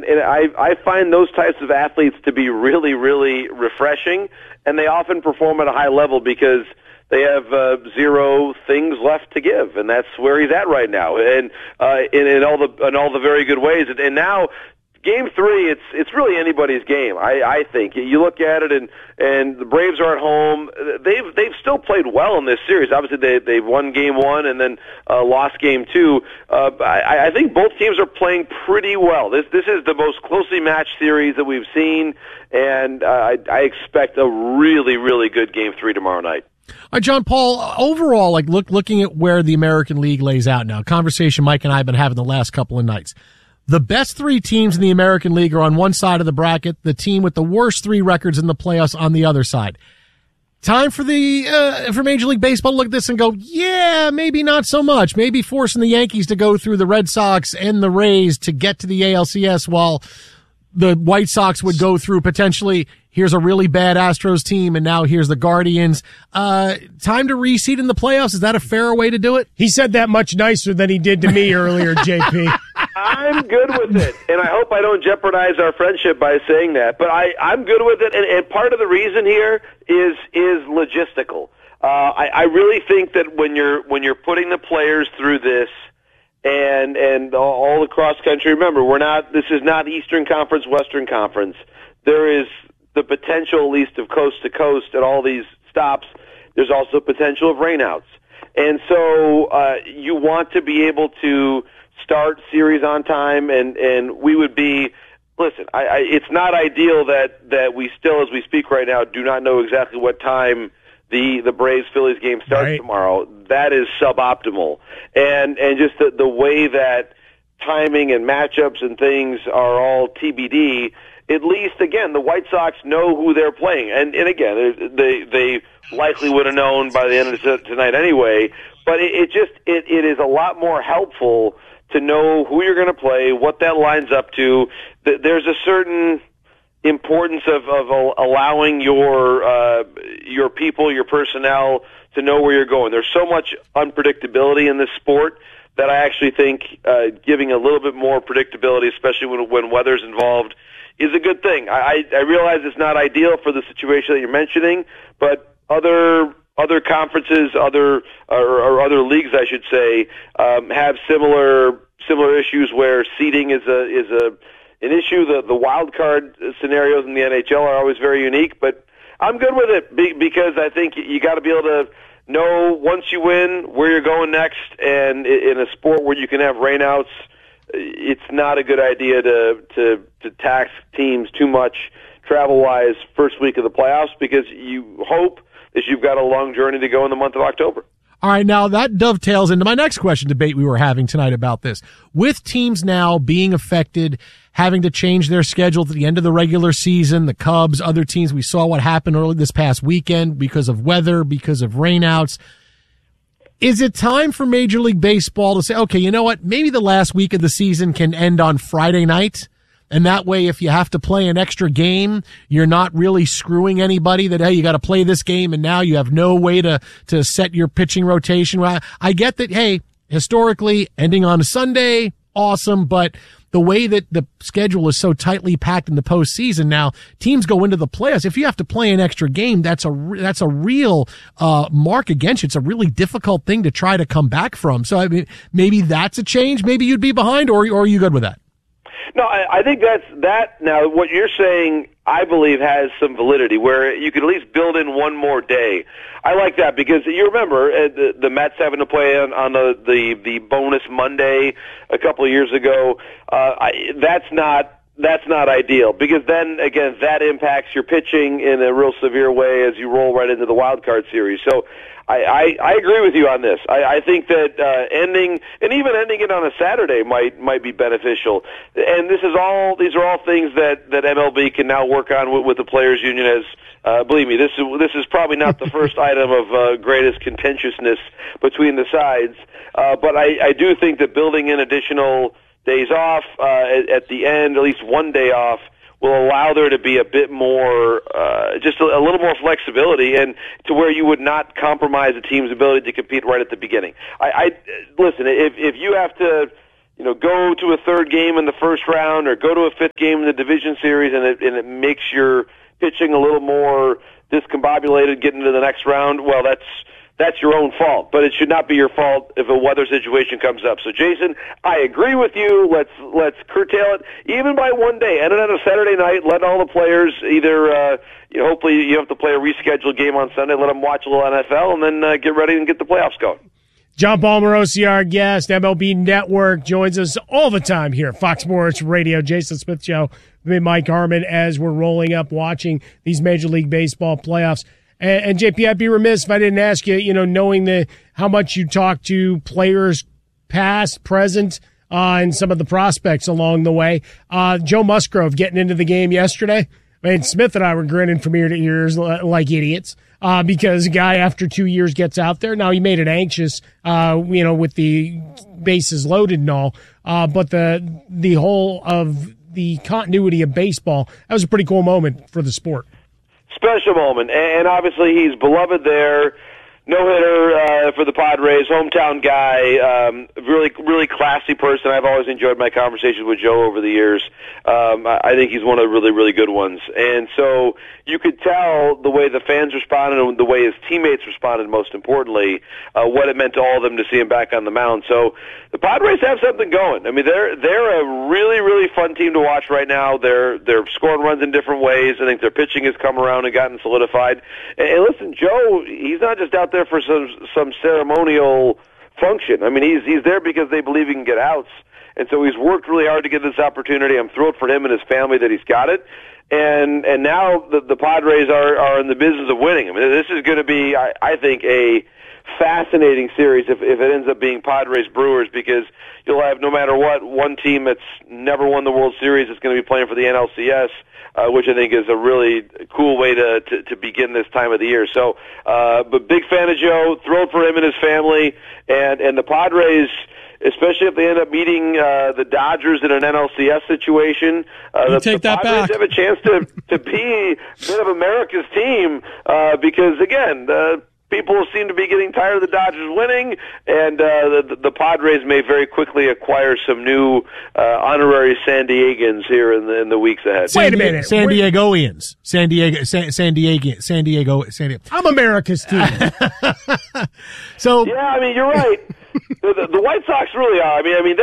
and I find those types of athletes to be really, really refreshing, and they often perform at a high level because they have zero things left to give, and that's where he's at right now, and in all the very good ways. And now, Game 3, it's really anybody's game. I think you look at it, and the Braves are at home. They've still played well in this series. Obviously, they've won Game 1 and then lost Game 2. I think both teams are playing pretty well. This is the most closely matched series that we've seen, and I expect a really, really good Game 3 tomorrow night. All right, John Paul, overall, like looking at where the American League lays out now, conversation Mike and I have been having the last couple of nights. The best 3 teams in the American League are on one side of the bracket, the team with the worst 3 records in the playoffs on the other side. Time for for Major League Baseball to look at this and go, yeah, maybe not so much. Maybe forcing the Yankees to go through the Red Sox and the Rays to get to the ALCS while the White Sox would go through potentially, here's a really bad Astros team, and now here's the Guardians. Time to reseed in the playoffs. Is that a fair way to do it? He said that much nicer than he did to me earlier, JP. I'm good with it, and I hope I don't jeopardize our friendship by saying that. But I'm good with it, and part of the reason here is logistical. I really think that when you're putting the players through this, and all across country, remember, this is not Eastern Conference, Western Conference. There is the potential, at least, of coast to coast at all these stops. There's also potential of rainouts. And so you want to be able to start series on time, and we would be, listen, it's not ideal that we still, as we speak right now, do not know exactly what time the Braves-Phillies game starts tomorrow. That is suboptimal. And just the way that timing and matchups and things are all TBD, at least, again, the White Sox know who they're playing. And again, they likely would have known by the end of tonight anyway, but it is a lot more helpful to know who you're going to play, what that lines up to. There's a certain importance of allowing your people, your personnel, to know where you're going. There's so much unpredictability in this sport that I actually think giving a little bit more predictability, especially when weather's involved, is a good thing. I realize it's not ideal for the situation that you're mentioning, but other conferences, other leagues, I should say, have similar issues where seeding is an issue. The wild card scenarios in the NHL are always very unique, but I'm good with it because I think you got to be able to know once you win where you're going next. And in a sport where you can have rainouts, it's not a good idea to tax teams too much travel-wise first week of the playoffs because you hope that you've got a long journey to go in the month of October. All right, now that dovetails into my next question debate we were having tonight about this. With teams now being affected, having to change their schedule at the end of the regular season, the Cubs, other teams, we saw what happened early this past weekend because of weather, because of rainouts. Is it time for Major League Baseball to say, okay, you know what, maybe the last week of the season can end on Friday night? And that way, if you have to play an extra game, you're not really screwing anybody that, hey, you got to play this game and now you have no way to set your pitching rotation. Well, I get that, hey, historically, ending on a Sunday, awesome, but the way that the schedule is so tightly packed in the postseason now, teams go into the playoffs. If you have to play an extra game, that's a real mark against you. It's a really difficult thing to try to come back from. So I mean, maybe that's a change. Maybe you'd be behind, or are you good with that? No, I think that. Now, what you're saying, I believe, has some validity, where you could at least build in one more day. I like that because you remember the Mets having to play on the bonus Monday a couple of years ago. That's not ideal because then again that impacts your pitching in a real severe way as you roll right into the wild card series. So I agree with you on this. I think that ending it on a Saturday might be beneficial. And these are all things that MLB can now work on with the players' union. As believe me, this is probably not the first item of greatest contentiousness between the sides. But I do think that building in additional days off at the end, at least one day off, will allow there to be a bit more, just a little more flexibility, and to where you would not compromise a team's ability to compete right at the beginning. Listen, if you have to go to a third game in the first round or go to a fifth game in the division series, and it makes your pitching a little more discombobulated getting to the next round, well, that's your own fault. But it should not be your fault if a weather situation comes up. So, Jason, I agree with you. Let's curtail it even by one day. End it on a Saturday night. Let all the players either hopefully you have to play a rescheduled game on Sunday. Let them watch a little NFL and then get ready and get the playoffs going. John Paul Morosi, our guest, MLB Network, joins us all the time here, Fox Sports Radio, Jason Smith Show, with Mike Harmon, as we're rolling up watching these Major League Baseball playoffs. And JP, I'd be remiss if I didn't ask you, knowing how much you talk to players past, present, and some of the prospects along the way. Joe Musgrove getting into the game yesterday. I mean, Smith and I were grinning from ear to ears like idiots. Because a guy after 2 years gets out there. Now, he made it anxious, with the bases loaded and all. But the whole of the continuity of baseball, that was a pretty cool moment for the sport. Special moment. And obviously he's beloved there. No-hitter for the Padres, hometown guy, really, really classy person. I've always enjoyed my conversations with Joe over the years. I think he's one of the really, really good ones. And so you could tell the way the fans responded and the way his teammates responded, most importantly, what it meant to all of them to see him back on the mound. So the Padres have something going. I mean, they're a really, really fun team to watch right now. They're scoring runs in different ways. I think their pitching has come around and gotten solidified. And listen, Joe, he's not just out there for some ceremonial function. I mean, he's there because they believe he can get outs. And so he's worked really hard to get this opportunity. I'm thrilled for him and his family that he's got it. And now the Padres are in the business of winning. I mean, this is going to be, I think, a fascinating series if it ends up being Padres-Brewers, because you'll have, no matter what, one team that's never won the World Series is going to be playing for the NLCS, which I think is a really cool way to begin this time of the year. So, but big fan of Joe, thrilled for him and his family, and the Padres, especially if they end up meeting the Dodgers in an NLCS situation. The Padres have a chance to be a bit of America's team because, again, people seem to be getting tired of the Dodgers winning, and the Padres may very quickly acquire some new honorary San Diegans here in the weeks ahead. Wait a minute. San Diegoians. San Diego. I'm America's team. So yeah, I mean, you're right. The White Sox really are. I mean,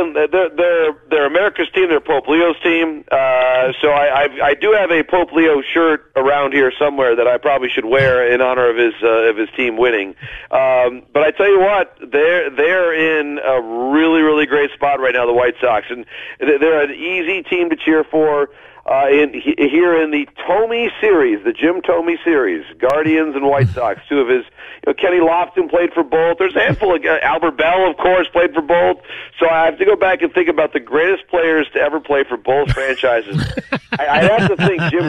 they're America's team. They're Pope Leo's team. So I do have a Pope Leo shirt around here somewhere that I probably should wear in honor of his team winning. But I tell you what, they're in a really, really great spot right now, the White Sox, and they're an easy team to cheer for. Here in the Thome series, the Jim Thome series, Guardians and White Sox, two of his, Kenny Lofton played for both. There's a handful of, Albert Bell, of course, played for both. So I have to go back and think about the greatest players to ever play for both franchises. I have to think Jim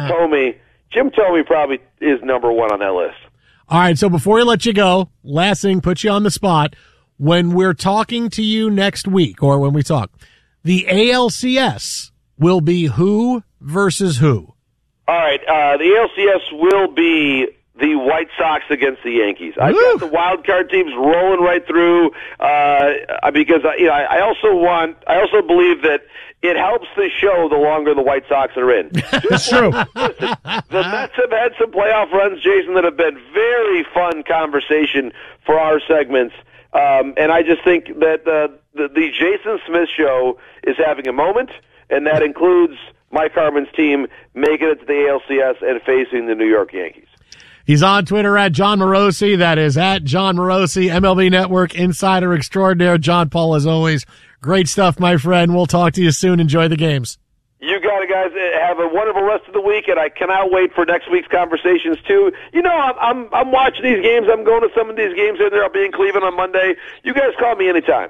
Thome probably is number one on that list. All right, so before we let you go, last thing, put you on the spot. When we're talking to you next week, or when we talk, the ALCS will be who versus who? All right, the ALCS will be the White Sox against the Yankees. I've got the wild card teams rolling right through because I also believe that it helps the show the longer the White Sox are in. It's true. Listen, the Mets have had some playoff runs, Jason, that have been very fun conversation for our segments. And I just think that the Jason Smith Show is having a moment, and that includes Mike Harmon's team making it to the ALCS and facing the New York Yankees. He's on Twitter at John Morosi. That is at John Morosi, MLB Network Insider Extraordinaire. John Paul, as always, great stuff, my friend. We'll talk to you soon. Enjoy the games. You got it, guys. Have a wonderful rest of the week, and I cannot wait for next week's conversations too. I'm watching these games. I'm going to some of these games in there. I'll be in Cleveland on Monday. You guys call me anytime.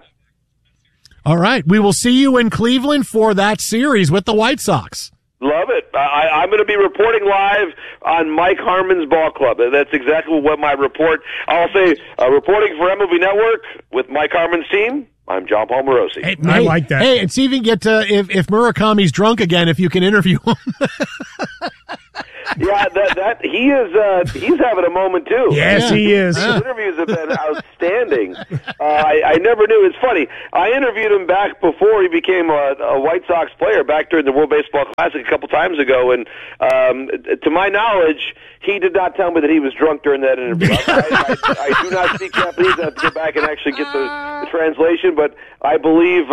All right. We will see you in Cleveland for that series with the White Sox. Love it. I'm going to be reporting live on Mike Harmon's ball club. That's exactly what my report. I'll say reporting for MLB Network with Mike Harmon's team. I'm John Paul Morosi. Hey, I like that. Hey, and see if you can get if Murakami's drunk again, if you can interview him. Yeah, that he is. He's having a moment too. Yes, he is. His interviews have been outstanding. I never knew. It's funny. I interviewed him back before he became a White Sox player, back during the World Baseball Classic a couple times ago, and to my knowledge, he did not tell me that he was drunk during that interview. I do not speak Japanese. I have to go back and actually get the translation, but I believe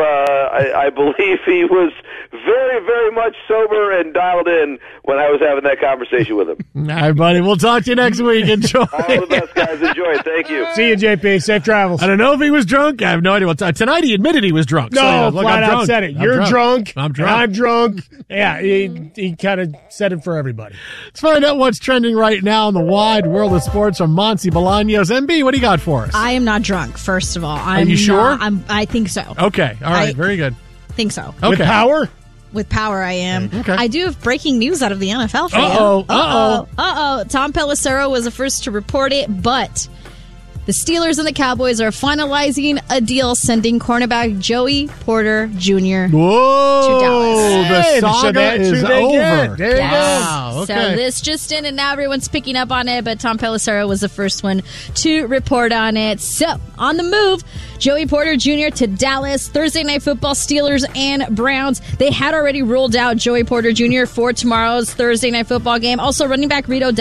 he was very, very much sober and dialed in when I was having that conversation with him. All right, buddy. We'll talk to you next week. Enjoy. All the best, guys. Enjoy it. Thank you. See you, JP. Safe travels. I don't know if he was drunk. I have no idea. Well, tonight he admitted he was drunk. No, look, flat I'm out drunk. said it. I'm You're drunk. I'm drunk. I'm drunk. Yeah, he kind of said it for everybody. Let's find out what's trending right now in the wide world of sports from Monty Bolaños. MB, what do you got for us? I am not drunk, first of all. Are you sure? I think so. Okay. All right. Very good. Think so. Okay. With power? With power, I am. Okay. I do have breaking news out of the NFL for you. Uh-oh. Tom Pelissero was the first to report it, but the Steelers and the Cowboys are finalizing a deal sending cornerback Joey Porter Jr. Whoa, to Dallas. the saga is over. There you Wow, So okay. this just in, and now everyone's picking up on it, but Tom Pelissero was the first one to report on it. So, on the move, Joey Porter Jr. to Dallas. Thursday Night Football, Steelers and Browns. They had already ruled out Joey Porter Jr. for tomorrow's Thursday Night Football game. Also, running back Rico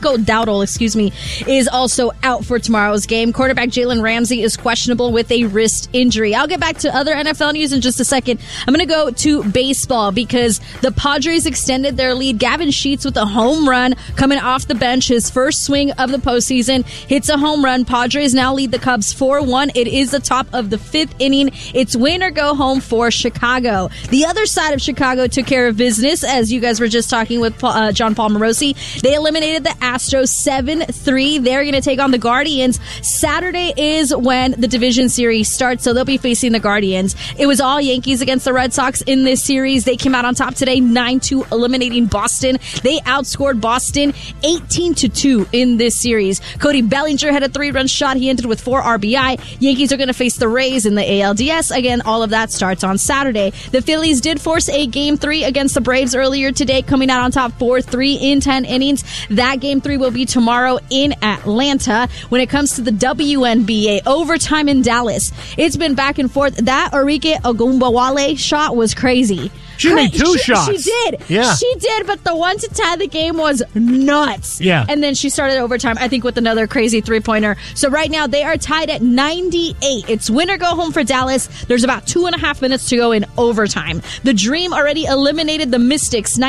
Dowdle, is also out for tomorrow's game. Quarterback Jalen Ramsey is questionable with a wrist injury. I'll get back to other NFL news in just a second. I'm going to go to baseball because the Padres extended their lead. Gavin Sheets with a home run coming off the bench. His first swing of the postseason hits a home run. Padres now lead the Cubs 4-1. It is the top of the fifth inning. It's win or go home for Chicago. The other side of Chicago took care of business, as you guys were just talking with John Paul Morosi. They eliminated the Astros 7-3. They're going to take on the Guardians. Saturday is when the division series starts, so they'll be facing the Guardians. It was all Yankees against the Red Sox in this series. They came out on top today, 9-2, eliminating Boston. They outscored Boston 18-2 in this series. Cody Bellinger had a 3-run shot. He ended with 4 RBI. Yankees are going to face the Rays in the ALDS. Again, all of that starts on Saturday. The Phillies did force a Game 3 against the Braves earlier today, coming out on top 4-3 in 10 innings. That Game 3 will be tomorrow in Atlanta. When it comes to the WNBA, overtime in Dallas, it's been back and forth. That Arike Ogunbowale shot was crazy. She made 2 shots. She did. Yeah. She did, but the one to tie the game was nuts. Yeah. And then she started overtime, I think, with another crazy 3-pointer. So right now, they are tied at 98. It's win or go home for Dallas. There's about 2.5 minutes to go in overtime. The Dream already eliminated the Mystics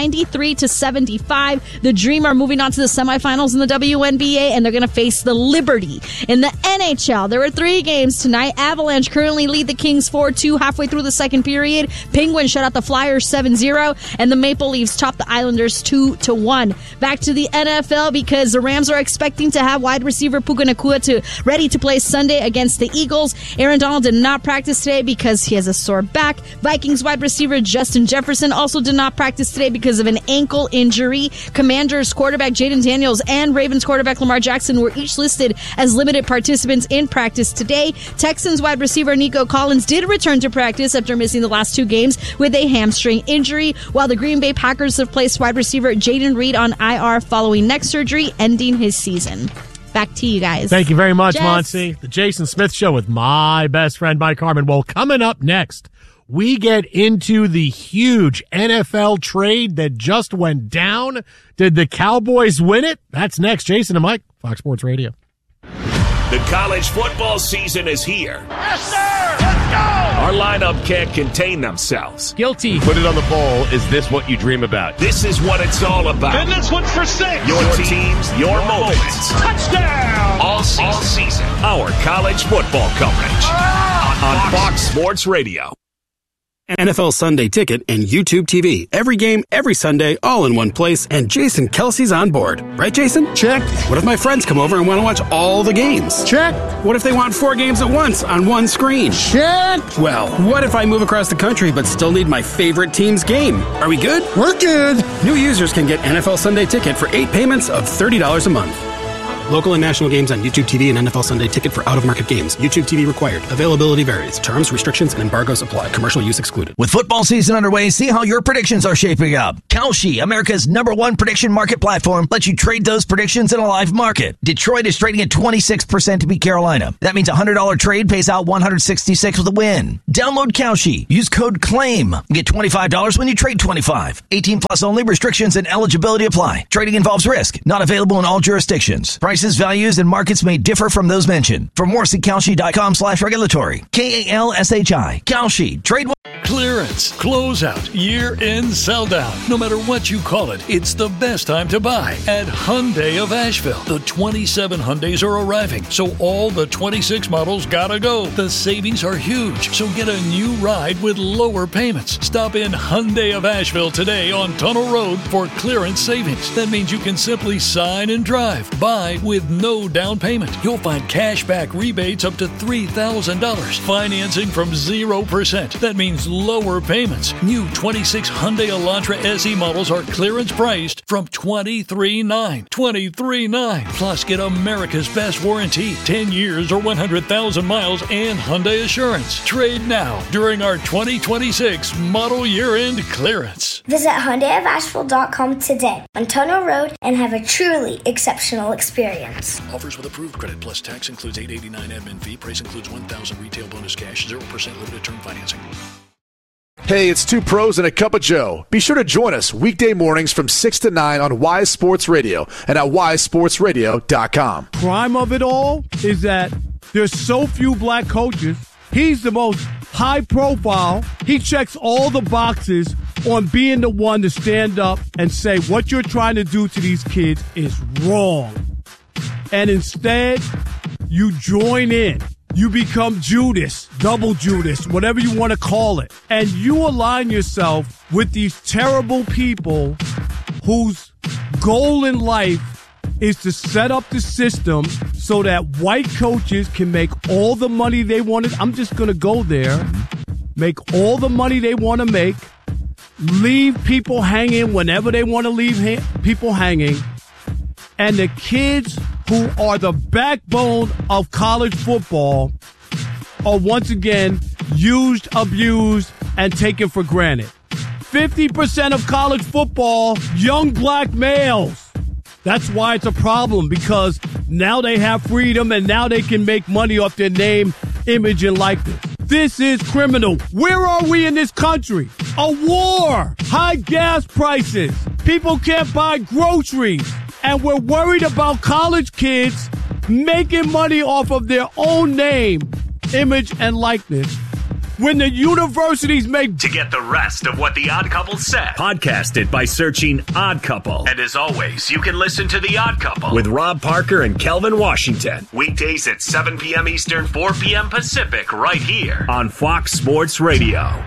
93-75. The Dream are moving on to the semifinals in the WNBA, and they're going to face the Liberty. In the NHL, there were 3 games tonight. Avalanche currently lead the Kings 4-2 halfway through the second period. Penguins shut out the Flyers 7-0, and the Maple Leafs top the Islanders 2-1. Back to the NFL because the Rams are expecting to have wide receiver Puka Nacua ready to play Sunday against the Eagles. Aaron Donald did not practice today because he has a sore back. Vikings wide receiver Justin Jefferson also did not practice today because of an ankle injury. Commanders quarterback Jaden Daniels and Ravens quarterback Lamar Jackson were each listed as limited participants in practice today. Texans wide receiver Nico Collins did return to practice after missing the last 2 games with a hamstring injury, while the Green Bay Packers have placed wide receiver Jaden Reed on IR following neck surgery, ending his season. Back to you guys. Thank you very much, Jess. Monty. The Jason Smith Show with my best friend, Mike Harmon. Well, coming up next, we get into the huge NFL trade that just went down. Did the Cowboys win it? That's next. Jason and Mike, Fox Sports Radio. The college football season is here. Yes, sir! Let's go! Our lineup can't contain themselves. Guilty. Put it on the poll. Is this what you dream about? This is what it's all about. And this one's for 6. Your teams, your moments. Touchdown! All season. Our college football coverage on Fox Sports Radio. NFL Sunday Ticket and YouTube TV. Every game, every Sunday, all in one place, and Jason Kelsey's on board. Right, Jason? Check. What if my friends come over and want to watch all the games? Check. What if they want 4 games at once on one screen? Check. Well, what if I move across the country but still need my favorite team's game? Are we good? We're good. New users can get NFL Sunday Ticket for 8 payments of $30 a month. Local and national games on YouTube TV and NFL Sunday Ticket for out-of-market games. YouTube TV required. Availability varies. Terms, restrictions, and embargoes apply. Commercial use excluded. With football season underway, see how your predictions are shaping up. Kalshi, America's #1 prediction market platform, lets you trade those predictions in a live market. Detroit is trading at 26% to beat Carolina. That means a $100 trade pays out $166 with a win. Download Kalshi. Use code CLAIM. Get $25 when you trade 25. 18 plus only. Restrictions and eligibility apply. Trading involves risk. Not available in all jurisdictions. Prices, values, and markets may differ from those mentioned. For more, see Kalshi.com/regulatory. KALSHI. Kalshi. Trade. Clearance, closeout, year-end sell-down. No matter what you call it, it's the best time to buy at Hyundai of Asheville. The 27 Hyundais are arriving, so all the 26 models gotta go. The savings are huge, so get a new ride with lower payments. Stop in Hyundai of Asheville today on Tunnel Road for clearance savings. That means you can simply sign and drive. Buy with no down payment. You'll find cashback rebates up to $3,000. Financing from 0%. That means lower payments. New 26 Hyundai Elantra SE models are clearance priced from $23,900. $23,900. Plus, get America's best warranty, 10 years or 100,000 miles, and Hyundai Assurance. Trade now during our 2026 model year-end clearance. Visit HyundaiofAsheville.com today on Tunnel Road and have a truly exceptional experience. Offers with approved credit plus tax includes $889 admin fee. Price includes $1,000 retail bonus cash, 0% limited term financing. Hey, it's two pros and a cup of Joe. Be sure to join us weekday mornings from 6 to 9 on Wise Sports Radio and at wisesportsradio.com. Prime of it all is that there's so few black coaches. He's the most high profile. He checks all the boxes on being the one to stand up and say what you're trying to do to these kids is wrong. And instead, you join in. You become Judas, double Judas, whatever you want to call it. And you align yourself with these terrible people whose goal in life is to set up the system so that white coaches can make all the money they wanted. I'm just going to go there, make all the money they want to make, leave people hanging whenever they want to leave people hanging. And the kids who are the backbone of college football are once again used, abused, and taken for granted. 50% of college football, young black males. That's why it's a problem, because now they have freedom and now they can make money off their name, image, and likeness. This is criminal. Where are we in this country? A war. High gas prices. People can't buy groceries. And we're worried about college kids making money off of their own name, image, and likeness. When the universities make... To get the rest of what The Odd Couple said, podcast it by searching Odd Couple. And as always, you can listen to The Odd Couple with Rob Parker and Kelvin Washington. Weekdays at 7 p.m. Eastern, 4 p.m. Pacific, right here on Fox Sports Radio.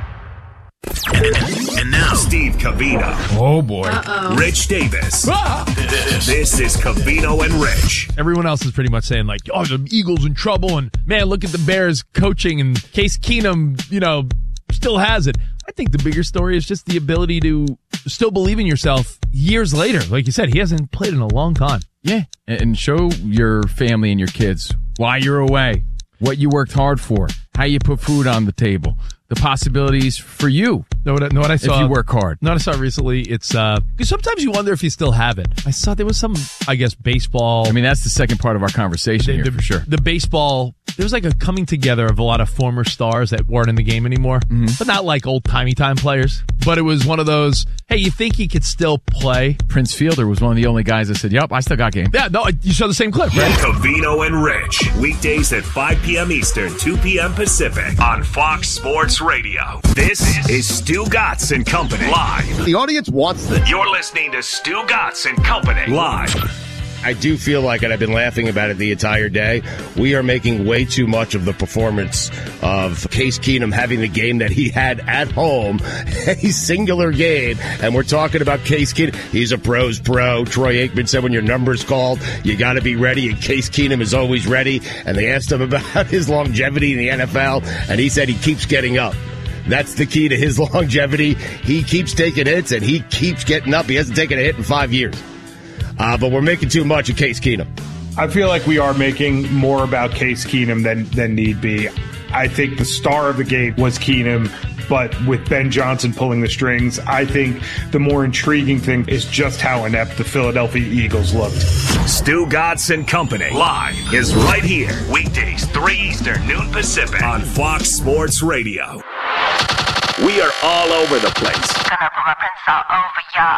And now, Steve Covino. Oh, boy. Rich Davis. This is Covino and Rich. Everyone else is pretty much saying, like, oh, the Eagles in trouble, and, man, look at the Bears coaching, and Case Keenum, still has it. I think the bigger story is just the ability to still believe in yourself years later. Like you said, he hasn't played in a long time. Yeah, and show your family and your kids why you're away, what you worked hard for, how you put food on the table, the possibilities for you. Know what I saw? If you work hard. Know what I saw recently? It's because sometimes you wonder if you still have it. I saw there was some, I guess, baseball. I mean, that's the second part of our conversation here, for sure. The baseball, there was like a coming together of a lot of former stars that weren't in the game anymore, but not like old-timey time players. But it was one of those, hey, you think he could still play? Prince Fielder was one of the only guys that said, yep, I still got game. Yeah, no, you saw the same clip, right? Covino and Rich. Weekdays at 5 p.m. Eastern, 2 p.m. Pacific on Fox Sports Radio. This is Stu Gatz and Company live. The audience wants this. You're listening to Stu Gatz and Company live. I do feel like, and I've been laughing about it the entire day, we are making way too much of the performance of Case Keenum having the game that he had at home, a singular game, and we're talking about Case Keenum. He's a pro's pro. Troy Aikman said when your number's called, you got to be ready, and Case Keenum is always ready, and they asked him about his longevity in the NFL, and he said he keeps getting up. That's the key to his longevity. He keeps taking hits, and he keeps getting up. He hasn't taken a hit in 5 years. But we're making too much of Case Keenum. I feel like we are making more about Case Keenum than need be. I think the star of the game was Keenum. but with Ben Johnson pulling the strings, I think the more intriguing thing is just how inept the Philadelphia Eagles looked. Stu Godson Company live is right here. Weekdays 3 Eastern, noon Pacific on Fox Sports Radio. We are all over the place. Gonna put my prints all over y'all.